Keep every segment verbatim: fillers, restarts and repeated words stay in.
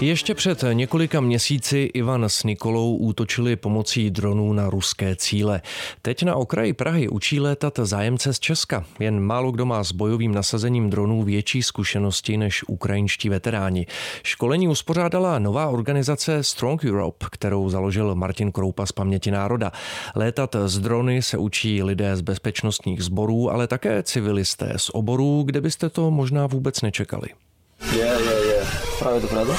Ještě před několika měsíci Ivan s Nikolou útočili pomocí dronů na ruské cíle. Teď na okraji Prahy učí létat zájemce z Česka. Jen málo kdo má s bojovým nasazením dronů větší zkušenosti než ukrajinští veteráni. Školení uspořádala nová organizace Strong Europe, kterou založil Martin Kroupa z Paměti národa. Létat z drony se učí lidé z bezpečnostních sborů, ale také civilisté z oborů, kde byste to možná vůbec nečekali. Je, je, je. Právě to pravda?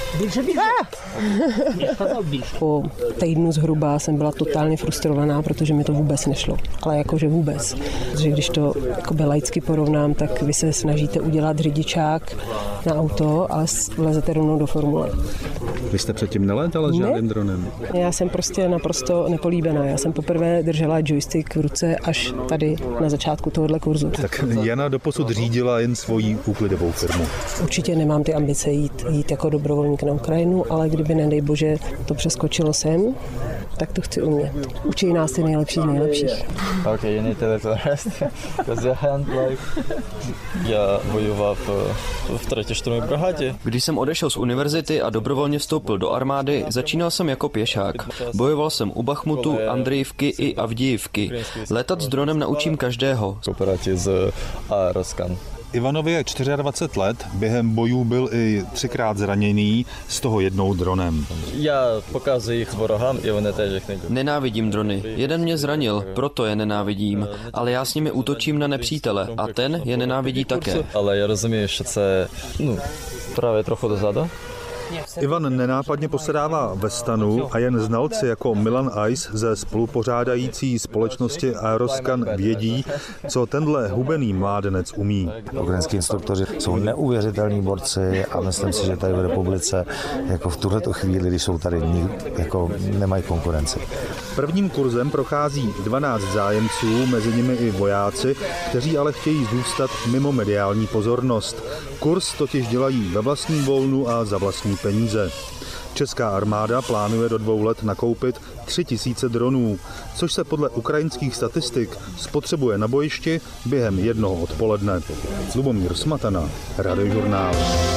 Po týdnu zhruba jsem byla totálně frustrovaná, protože mi to vůbec nešlo. Ale jakože vůbec. Protože když to jakoby laicky porovnám, tak vy se snažíte udělat řidičák na auto, ale vlezete rovnou do formule. Vy jste předtím nelétala s žádným dronem? Já jsem prostě naprosto nepolíbená. Já jsem poprvé držela joystick v ruce až tady na začátku tohohle kurzu. Tak Jana doposud řídila jen svoji úklidovou firmu. Určitě nemám ty ambice jít, jít jako dobrovolník na Ukrajinu, ale kdyby, nedej bože, to přeskočilo sem, tak to chci umět. Učí nás ty nejlepší z nejlepších. Ok, you need to let the rest. Because your hand like... Já bojoval v, v třetí štvrté brigádě. Když jsem odešel z univerzity a dobrovolně vstoupil do armády, začínal jsem jako pěšák. Bojoval jsem u Bachmutu, Andrejivky i Avdijivky. Letat s dronem naučím každého. Operaci z Aeroscan. Ivanovi je dvacet čtyři let, během bojů byl i třikrát zraněný, z toho jednou dronem. Já pokazuji jich vorogám, i oni tež jich nejdu. Nenávidím drony. Jeden mě zranil, proto je nenávidím, ale já s nimi útočím na nepřítele a ten je nenávidí také. Ale já rozumím, že se no, právě trochu dozadu. Ivan nenápadně posedává ve stanu a jen znalci jako Milan Ice ze spolupořádající společnosti Aeroscan vědí, co tenhle hubený mládenec umí. Ukrajinský instruktoři jsou neuvěřitelní borci a myslím si, že tady v republice jako v tuhleto chvíli, když jsou tady, jako nemají konkurenci. Prvním kurzem prochází dvanáct zájemců, mezi nimi i vojáci, kteří ale chtějí zůstat mimo mediální pozornost. Kurz totiž dělají ve vlastním volnu a za vlastní peníze. Česká armáda plánuje do dvou let nakoupit tři tisíce dronů, což se podle ukrajinských statistik spotřebuje na bojišti během jednoho odpoledne. Lubomír Smatana, Radiožurnál.